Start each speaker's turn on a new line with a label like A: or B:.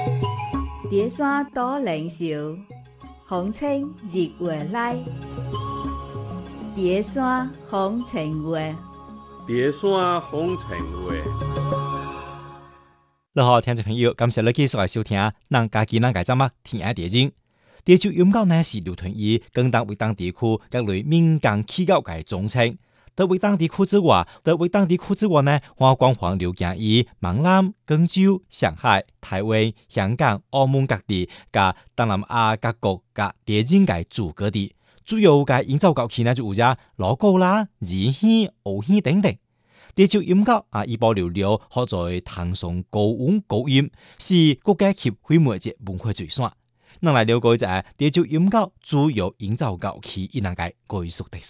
A: 蝶山多靈秀，風清日月來。蝶山風情月，
B: 蝶山風情月。
C: 你好，聽眾朋友，感謝你繼續來收聽。咱家己咱個節目天涯地景。潮州音樂呢是流傳於廣東惠東地區各類民間企業嘅總稱。在惠東地區之外，呢，我廣泛流行於閩南、廣州、上海、台灣、香港、澳門各地，加東南亞各國加地景嘅主歌地。主要嘅演奏樂器呢就有隻鑼鼓啦、二胡、胡琴等等。潮州音樂以保留了學在唐宋高音高音，是國家級非物質文化遺產。咱來了解一下潮州音樂主要演奏樂器以兩個藝術特色。